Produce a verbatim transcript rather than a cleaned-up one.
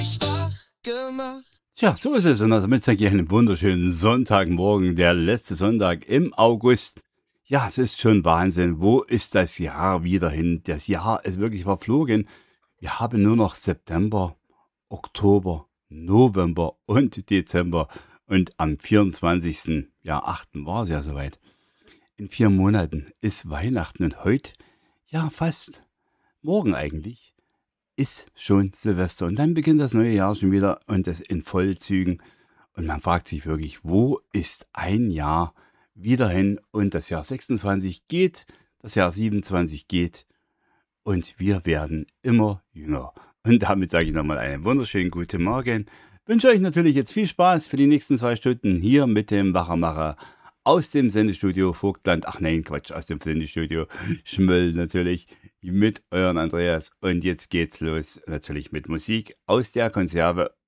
Tja, so ist es. Und damit sage ich einen wunderschönen Sonntagmorgen, der letzte Sonntag im August. Ja, es ist schon Wahnsinn. Wo ist das Jahr wieder hin? Das Jahr ist wirklich verflogen. Wir haben nur noch September, Oktober, November und Dezember. Und am vierundzwanzigsten, ja, achten war es ja soweit. In vier Monaten ist Weihnachten und heute, ja, fast morgen eigentlich, ist schon Silvester. Und dann beginnt das neue Jahr schon wieder und das in Vollzügen. Und man fragt sich wirklich, wo ist ein Jahr wieder hin? Und das Jahr sechsundzwanzig geht, das Jahr siebenundzwanzig geht und wir werden immer jünger. Und damit sage ich nochmal einen wunderschönen guten Morgen. Wünsche euch natürlich jetzt viel Spaß für die nächsten zwei Stunden hier mit dem Wachermacher aus dem Sendestudio Vogtland. Ach nein, Quatsch, aus dem Sendestudio Schmöll natürlich mit euren Andreas. Und jetzt geht's los natürlich mit Musik aus der Konserve